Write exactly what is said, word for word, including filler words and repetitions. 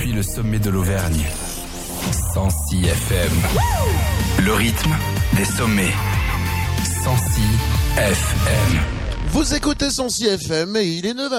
depuis le sommet de l'Auvergne. cent six F M. Le rythme des sommets. cent six F M. Vous écoutez cent six F M et il est neuf heures.